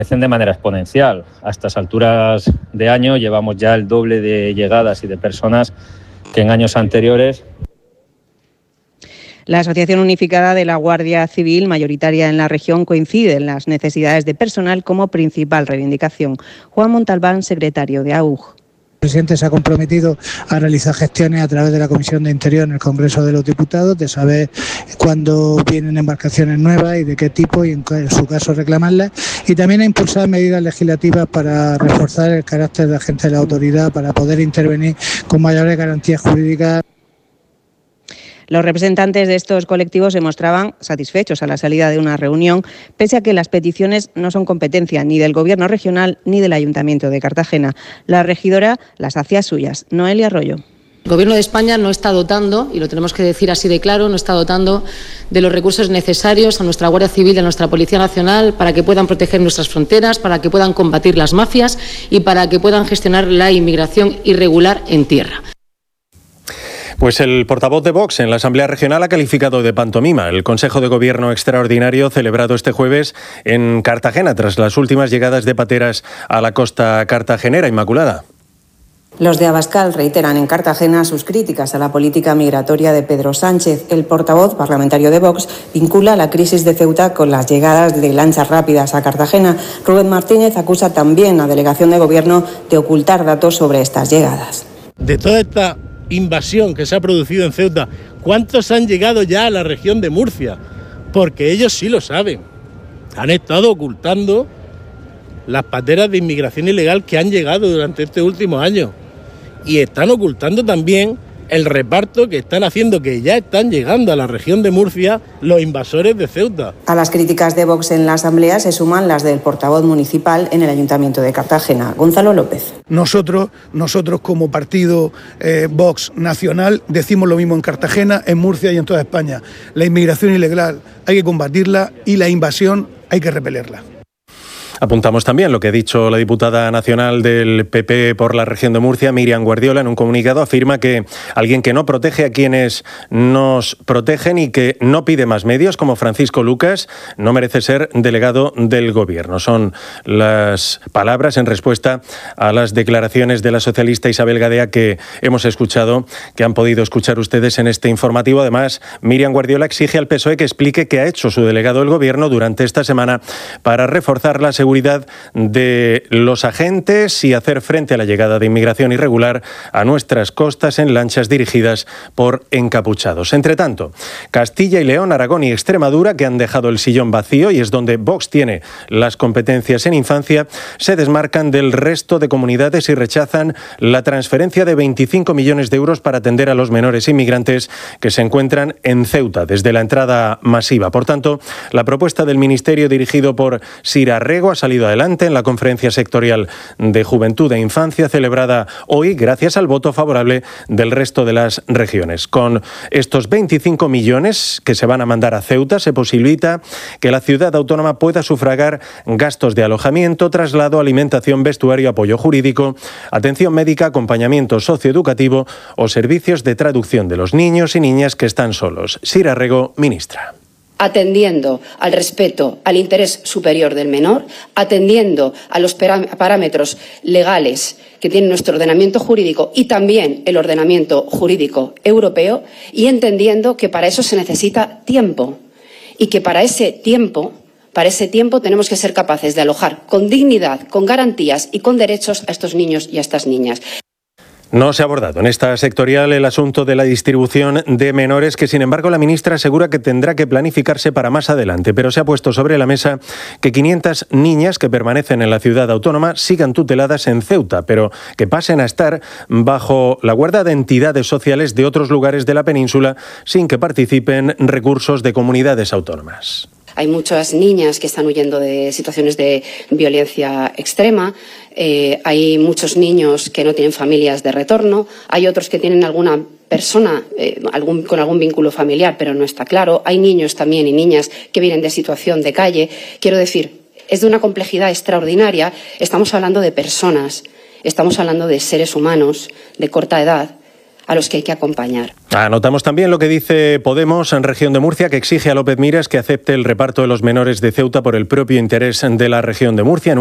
de manera exponencial. A estas alturas de año llevamos ya el doble de llegadas y de personas que en años anteriores. La Asociación Unificada de la Guardia Civil, mayoritaria en la región, coincide en las necesidades de personal como principal reivindicación. Juan Montalbán, secretario de AUG. El presidente se ha comprometido a realizar gestiones a través de la Comisión de Interior en el Congreso de los Diputados, de saber cuándo vienen embarcaciones nuevas y de qué tipo, y en su caso reclamarlas, y también a impulsar medidas legislativas para reforzar el carácter de agente de la autoridad, para poder intervenir con mayores garantías jurídicas. Los representantes de estos colectivos se mostraban satisfechos a la salida de una reunión, pese a que las peticiones no son competencia ni del Gobierno regional ni del Ayuntamiento de Cartagena. La regidora las hacía suyas. Noelia Arroyo. El Gobierno de España no está dotando, y lo tenemos que decir así de claro, no está dotando de los recursos necesarios a nuestra Guardia Civil y a nuestra Policía Nacional para que puedan proteger nuestras fronteras, para que puedan combatir las mafias y para que puedan gestionar la inmigración irregular en tierra. Pues el portavoz de Vox en la Asamblea Regional ha calificado de pantomima el Consejo de Gobierno extraordinario celebrado este jueves en Cartagena tras las últimas llegadas de pateras a la costa cartagenera. Inmaculada. Los de Abascal reiteran en Cartagena sus críticas a la política migratoria de Pedro Sánchez. El portavoz parlamentario de Vox vincula la crisis de Ceuta con las llegadas de lanchas rápidas a Cartagena. Rubén Martínez acusa también a la delegación de Gobierno de ocultar datos sobre estas llegadas. De toda esta invasión que se ha producido en Ceuta, ¿cuántos han llegado ya a la región de Murcia? Porque ellos sí lo saben. Han estado ocultando las pateras de inmigración ilegal que han llegado durante este último año. Y están ocultando también el reparto que están haciendo, que ya están llegando a la región de Murcia los invasores de Ceuta. A las críticas de Vox en la Asamblea se suman las del portavoz municipal en el Ayuntamiento de Cartagena, Gonzalo López. Nosotros como partido Vox nacional decimos lo mismo en Cartagena, en Murcia y en toda España. La inmigración ilegal hay que combatirla y la invasión hay que repelerla. Apuntamos también lo que ha dicho la diputada nacional del PP por la región de Murcia, Miriam Guardiola, en un comunicado afirma que alguien que no protege a quienes nos protegen y que no pide más medios, como Francisco Lucas, no merece ser delegado del Gobierno. Son las palabras en respuesta a las declaraciones de la socialista Isabel Gadea que hemos escuchado, que han podido escuchar ustedes en este informativo. Además, Miriam Guardiola exige al PSOE que explique qué ha hecho su delegado del Gobierno durante esta semana para reforzar la seguridad de los agentes y hacer frente a la llegada de inmigración irregular a nuestras costas en lanchas dirigidas por encapuchados. Entre tanto, Castilla y León, Aragón y Extremadura, que han dejado el sillón vacío y es donde Vox tiene las competencias en infancia, se desmarcan del resto de comunidades y rechazan la transferencia de 25 millones de euros para atender a los menores inmigrantes que se encuentran en Ceuta desde la entrada masiva. Por tanto, la propuesta del Ministerio dirigido por Sira Rego ha salido adelante en la conferencia sectorial de Juventud e Infancia celebrada hoy gracias al voto favorable del resto de las regiones. Con estos 25 millones que se van a mandar a Ceuta se posibilita que la ciudad autónoma pueda sufragar gastos de alojamiento, traslado, alimentación, vestuario, apoyo jurídico, atención médica, acompañamiento socioeducativo o servicios de traducción de los niños y niñas que están solos. Sira Rego, ministra. Atendiendo al respeto al interés superior del menor, atendiendo a los parámetros legales que tiene nuestro ordenamiento jurídico y también el ordenamiento jurídico europeo, y entendiendo que para eso se necesita tiempo y que para ese tiempo tenemos que ser capaces de alojar con dignidad, con garantías y con derechos a estos niños y a estas niñas. No se ha abordado en esta sectorial el asunto de la distribución de menores, que sin embargo la ministra asegura que tendrá que planificarse para más adelante, pero se ha puesto sobre la mesa que 500 niñas que permanecen en la ciudad autónoma sigan tuteladas en Ceuta, pero que pasen a estar bajo la guarda de entidades sociales de otros lugares de la península sin que participen recursos de comunidades autónomas. Hay muchas niñas que están huyendo de situaciones de violencia extrema, hay muchos niños que no tienen familias de retorno, hay otros que tienen alguna persona con algún vínculo familiar, pero no está claro. Hay niños también y niñas que vienen de situación de calle. Quiero decir, es de una complejidad extraordinaria. Estamos hablando de personas, estamos hablando de seres humanos de corta edad, a los que hay que acompañar. Anotamos también lo que dice Podemos en Región de Murcia, que exige a López Miras que acepte el reparto de los menores de Ceuta por el propio interés de la Región de Murcia.